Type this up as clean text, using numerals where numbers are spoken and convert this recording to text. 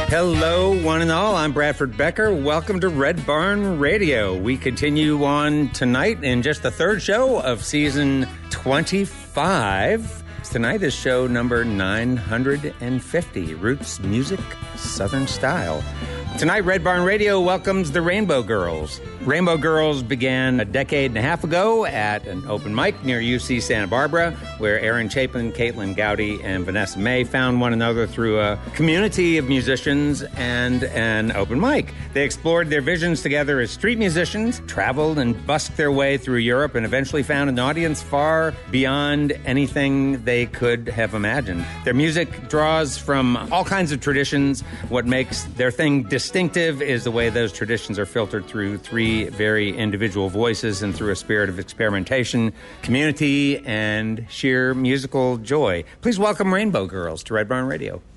Hello, one and all. I'm Bradford Becker. Welcome to Red Barn Radio. We continue on tonight in just the third show of season 25. Tonight is show number 950, Roots Music, Southern Style. Tonight, Red Barn Radio welcomes the Rainbow Girls. Rainbow Girls began a decade and a half ago at an open mic near UC Santa Barbara, where Aaron Chapin, Caitlin Gowdy, and Vanessa May found one another through a community of musicians and an open mic. They explored their visions together as street musicians, traveled and busked their way through Europe, and eventually found an audience far beyond anything they could have imagined. Their music draws from all kinds of traditions. What makes their thing distinctive is the way those traditions are filtered through three very individual voices and through a spirit of experimentation, community, and sheer musical joy. Please welcome Rainbow Girls to Red Barn Radio.